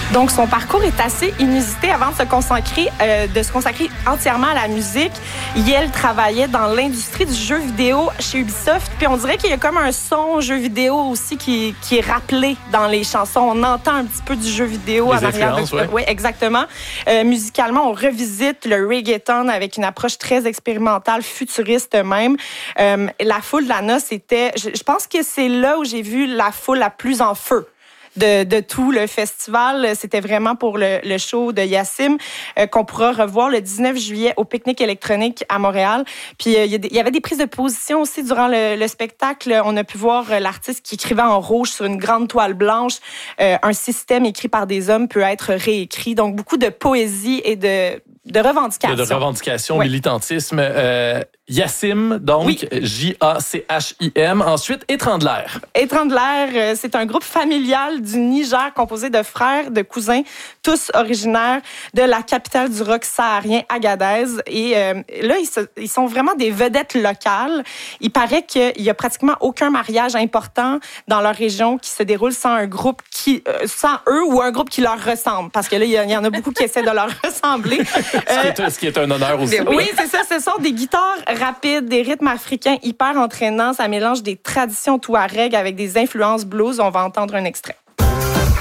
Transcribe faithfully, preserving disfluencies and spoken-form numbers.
Donc, son parcours est assez inusité. Avant de se consacrer, euh, de se consacrer entièrement à la musique, Yael travaillait dans l'industrie du jeu vidéo chez Ubisoft. Puis on dirait qu'il y a comme un son jeu vidéo aussi qui, qui est rappelé dans les chansons. On entend un petit peu du jeu vidéo les en arrière. De... Ouais. Oui, exactement. Euh, musicalement, on revisite le reggaeton avec une approche très expérimentale, futuriste même. Euh, la foule de la noce était... Je, je pense que c'est là où j'ai vu la foule la plus en feu. De, de tout le festival. C'était vraiment pour le, le show de Yassim euh, qu'on pourra revoir le dix-neuf juillet au Pique-Nique électronique à Montréal. Puis euh, il y, a des, il y avait des prises de position aussi durant le, le spectacle. On a pu voir euh, l'artiste qui écrivait en rouge sur une grande toile blanche. Euh, un système écrit par des hommes peut être réécrit. Donc beaucoup de poésie et de de revendications. De revendications, oui. Militantisme. Euh, Yassim, donc, oui. J A C H I M. Ensuite, Étrangler. Étrangler, c'est un groupe familial du Niger composé de frères, de cousins, tous originaires de la capitale du rock saharien, Agadez. Et euh, là, ils, se, ils sont vraiment des vedettes locales. Il paraît qu'il y a pratiquement aucun mariage important dans leur région qui se déroule sans un groupe qui, euh, sans eux ou un groupe qui leur ressemble. Parce que là, il y, y en a beaucoup qui essaient de leur ressembler. Ce, qui est, ce qui est un honneur aussi. Oui, c'est ça. Ce sont des guitares rapides, des rythmes africains hyper entraînants. Ça mélange des traditions touareg avec des influences blues. On va entendre un extrait.